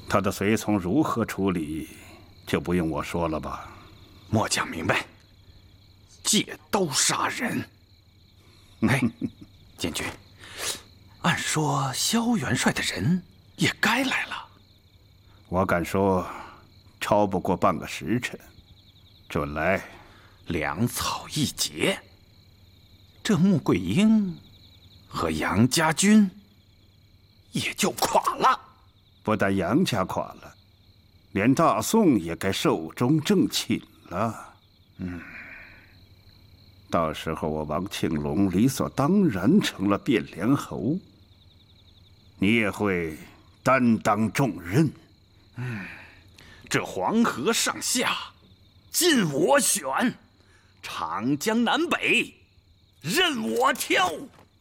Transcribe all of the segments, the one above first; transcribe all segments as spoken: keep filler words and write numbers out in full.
他的随从如何处理，就不用我说了吧？ 末将明白。借刀杀人。哎，监军，按说萧元帅的人也该来了。 我敢说，超不过半个时辰，准来。 粮草一结，这穆桂英和杨家军也就垮了。 不但杨家垮了，连大宋也该寿终正寝了。嗯，到时候我王庆龙理所当然成了汴梁侯，你也会担当重任。 嗯，这黄河上下尽我选，长江南北任我挑。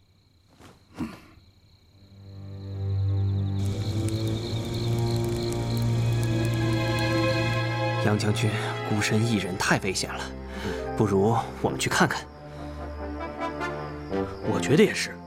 杨将军孤身一人太危险了，不如我们去看看。我觉得也是。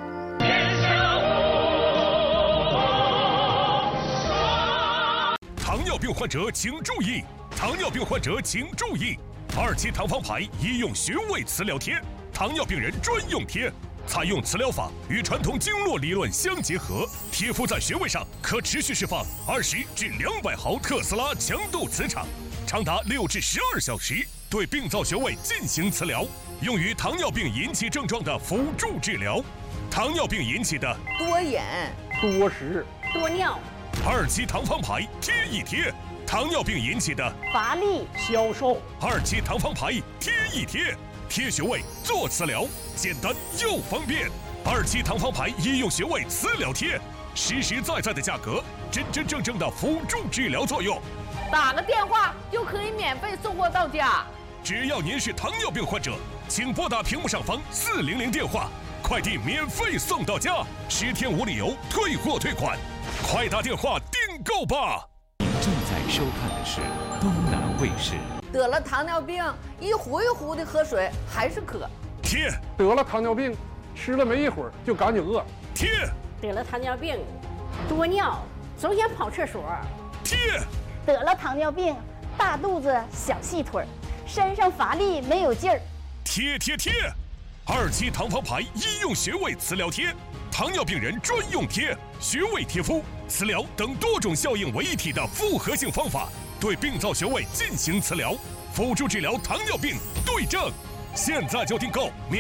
糖尿病患者请注意！糖尿病患者请注意！二期糖方牌医用穴位磁疗贴，糖尿病人专用贴。采用磁疗法与传统经络理论相结合，贴敷在穴位上可持续释放二十至两百毫特斯拉强度磁场，长达六至十二小时，对病灶穴位进行磁疗，用于糖尿病引起症状的辅助治疗。糖尿病引起的多眼、 多食、 多尿。 二期糖方牌贴一贴，糖尿病引起的乏力、 消瘦。 二期糖方牌贴一贴。贴穴位做磁疗，简单又方便。二期糖方牌医用穴位磁疗贴，实实在在的价格，真真正正的辅助治疗作用。 打个电话就可以免费送货到家。 只要您是糖尿病患者，请拨打屏幕上方四零零电话，快递免费送到家，十天无理由退货退款，快打电话订购吧。 您正在收看的是东南卫视。 得了糖尿病，一壶一壶的喝水还是渴。 贴。 得了糖尿病，吃了没一会儿就赶紧饿。 贴。 得了糖尿病，多尿，总想跑厕所。 贴。 得了糖尿病，大肚子小细腿，身上乏力没有劲儿。 贴贴贴。二期糖方牌医用穴位磁疗贴，糖尿病人专用贴，穴位贴敷、磁疗等多种效应为一体的复合性方法。对病灶穴位进行磁疗，辅助治疗糖尿病对症。现在就订购。